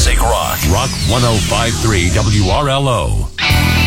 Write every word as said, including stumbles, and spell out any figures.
Classic Rock. Rock ten fifty-three W R L O.